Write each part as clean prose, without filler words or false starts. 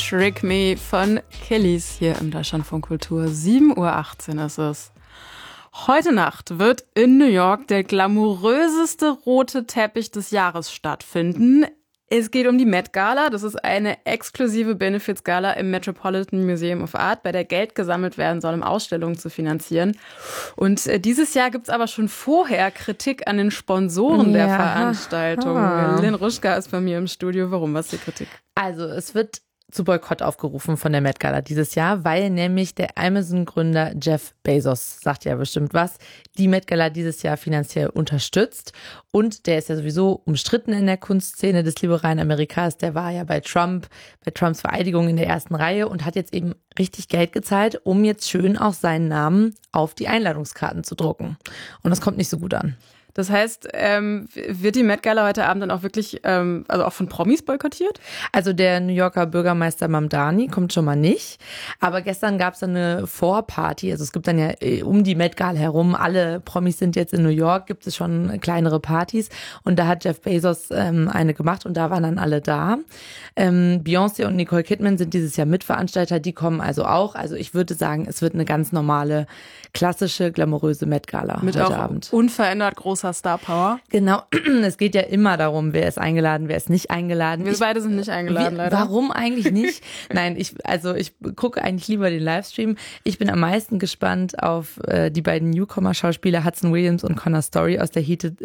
Trick Me von Kellys hier im Deutschlandfunk Kultur. 7:18 Uhr ist es. Heute Nacht wird in New York der glamouröseste rote Teppich des Jahres stattfinden. Es geht um die Met Gala. Das ist eine exklusive Benefits-Gala im Metropolitan Museum of Art, bei der Geld gesammelt werden soll, um Ausstellungen zu finanzieren. Und dieses Jahr gibt's aber schon vorher Kritik an den Sponsoren der Veranstaltung. Lynn Ruschka ist bei mir im Studio. Warum? Was ist die Kritik? Also es wird zu Boykott aufgerufen von der Met Gala dieses Jahr, weil nämlich der Amazon-Gründer Jeff Bezos, sagt ja bestimmt was, die Met Gala dieses Jahr finanziell unterstützt. Und der ist ja sowieso umstritten in der Kunstszene des liberalen Amerikas. Der war ja bei Trumps Vereidigung in der ersten Reihe und hat jetzt eben richtig Geld gezahlt, um jetzt schön auch seinen Namen auf die Einladungskarten zu drucken. Und das kommt nicht so gut an. Das heißt, wird die Met Gala heute Abend dann auch wirklich, also auch von Promis boykottiert? Also der New Yorker Bürgermeister Mamdani kommt schon mal nicht. Aber gestern gab es dann eine Vorparty. Also es gibt dann ja um die Met Gala herum, alle Promis sind jetzt in New York, gibt es schon kleinere Partys. Und da hat Jeff Bezos eine gemacht und da waren dann alle da. Beyoncé und Nicole Kidman sind dieses Jahr Mitveranstalter, die kommen also auch. Also ich würde sagen, es wird eine ganz normale, klassische, glamouröse Met Gala mit heute auch Abend. Unverändert großer Star Power. Genau, es geht ja immer darum, wer ist eingeladen, wer ist nicht eingeladen. Wir beide sind nicht eingeladen, leider. Warum eigentlich nicht? Nein, ich gucke eigentlich lieber den Livestream. Ich bin am meisten gespannt auf die beiden Newcomer-Schauspieler Hudson Williams und Connor Story aus der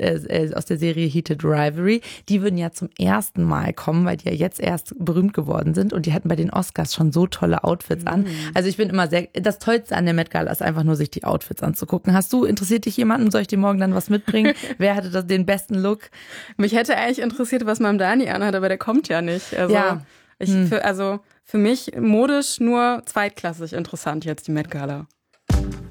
Serie Heated Rivalry. Die würden ja zum ersten Mal kommen, weil die ja jetzt erst berühmt geworden sind und die hatten bei den Oscars schon so tolle Outfits an. Also ich bin immer das Tollste an der Met Gala ist einfach nur, sich die Outfits anzugucken. Interessiert dich jemanden? Soll ich dir morgen dann was mitbringen? Wer hatte den besten Look? Mich hätte eigentlich interessiert, was Mamdani anhat, aber der kommt ja nicht. Also, ja. Für mich modisch nur zweitklassig interessant jetzt die Met Gala.